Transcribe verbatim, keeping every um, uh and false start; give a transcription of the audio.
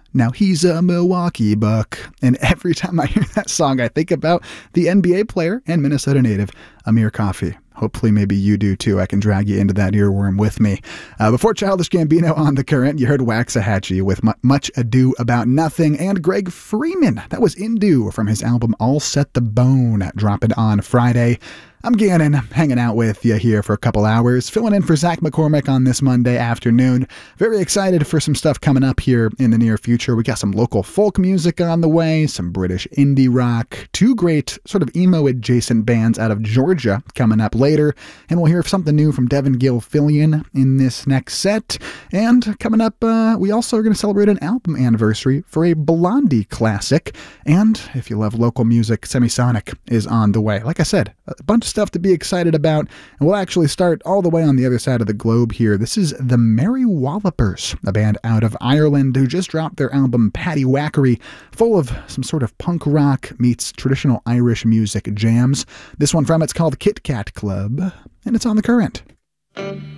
Now he's a Milwaukee Buck. And every time I hear that song, I think about the N B A player and Minnesota native Amir Coffey. Hopefully maybe you do too. I can drag you into that earworm with me. Uh, before Childish Gambino on The Current, you heard Waxahachie with M- Much Ado About Nothing, and Greg Freeman. That was Indu from his album All Set the Bone, dropping on Friday. I'm Gannon, hanging out with you here for a couple hours, filling in for Zach McCormick on this Monday afternoon. Very excited for some stuff coming up here in the near future. We got some local folk music on the way, some British indie rock, two great sort of emo-adjacent bands out of Georgia coming up later, and we'll hear something new from Devin Gilfillian in this next set. And coming up, uh, we also are going to celebrate an album anniversary for a Blondie classic. And if you love local music, Semisonic is on the way. Like I said, a bunch of stuff to be excited about, and we'll actually start all the way on the other side of the globe here. This is the Merry Wallopers, a band out of Ireland who just dropped their album Paddy Wackery, full of some sort of punk rock meets traditional Irish music jams. This one from it's called Kit Kat Club, and it's on The Current.